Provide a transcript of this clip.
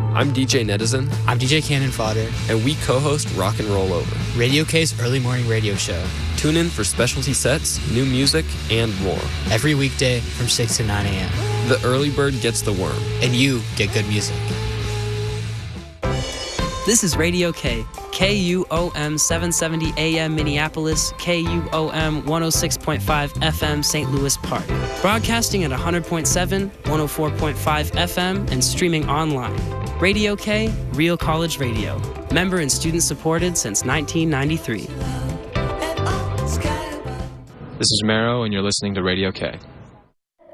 I'm DJ Netizen. I'm DJ Cannon Fodder. And we co-host Rock and Roll Over, Radio K's early morning radio show. Tune in for specialty sets, new music, and more. Every weekday from 6 to 9 a.m. The early bird gets the worm. And you get good music. This is Radio K, KUOM 770 AM Minneapolis, KUOM 106.5 FM St. Louis Park. Broadcasting at 100.7, 104.5 FM, and streaming online. Radio K, Real College Radio. Member and student supported since 1993. This is Mero, and you're listening to Radio K.